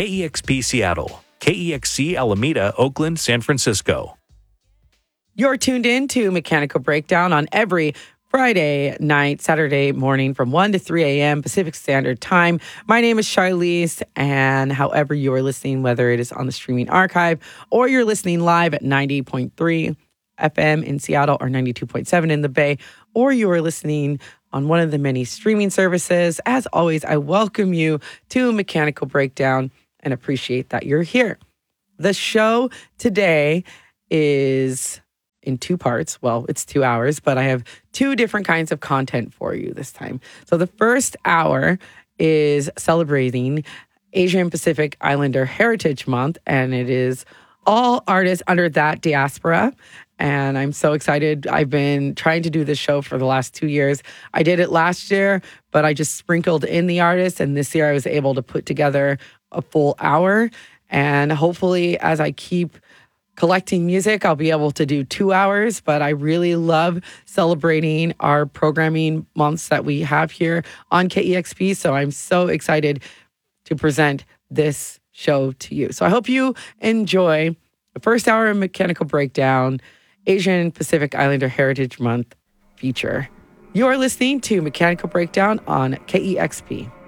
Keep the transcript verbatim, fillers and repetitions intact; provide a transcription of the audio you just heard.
K E X P Seattle, K E X C Alameda, Oakland, San Francisco. You're tuned in to Mechanical Breakdown on every Friday night, Saturday morning from one to three a.m. Pacific Standard Time. My name is Charlize, and however you are listening, whether it is on the streaming archive or you're listening live at ninety point three F M in Seattle or ninety-two point seven in the Bay, or you are listening on one of the many streaming services, as always, I welcome you to Mechanical Breakdown and appreciate that you're here. The show today is in two parts. Well, it's two hours, but I have two different kinds of content for you this time. So the first hour is celebrating Asian Pacific Islander Heritage Month, and it is all artists under that diaspora. And I'm so excited. I've been trying to do this show for the last two years. I did it last year, but I just sprinkled in the artists. And this year I was able to put together a full hour. And hopefully, as I keep collecting music, I'll be able to do two hours, but I really love celebrating our programming months that we have here on K E X P. So I'm so excited to present this show to you. So I hope you enjoy the first hour of Mechanical Breakdown, Asian Pacific Islander Heritage Month feature. You're listening to Mechanical Breakdown on K E X P.